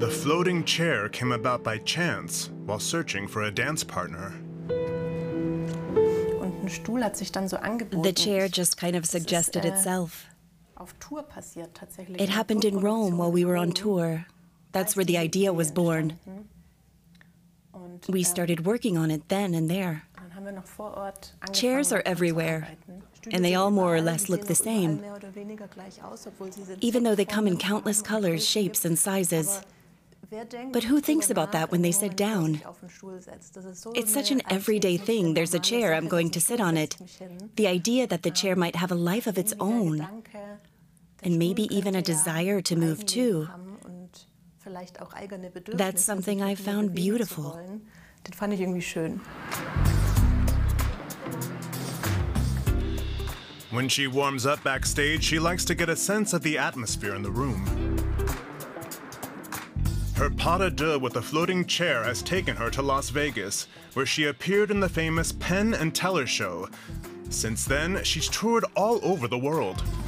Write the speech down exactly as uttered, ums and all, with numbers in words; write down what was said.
The floating chair came about by chance while searching for a dance partner. Und ein Stuhl hat sich dann so angeboten. The chair just kind of suggested itself. It happened in Rome while we were on tour. That's where the idea was born. We started working on it then and there. Chairs are everywhere, and they all more or less look the same, even though they come in countless colors, shapes, and sizes. But who thinks about that when they sit down? It's such an everyday thing. There's a chair, I'm going to sit on it. The idea that the chair might have a life of its own, and maybe even a desire to move too. That's something I found beautiful. Das fand ich irgendwie schön. When she warms up backstage, she likes to get a sense of the atmosphere in the room. Her pas de deux with the floating chair has taken her to Las Vegas, where she appeared in the famous Penn and Teller show. Since then, she's toured all over the world.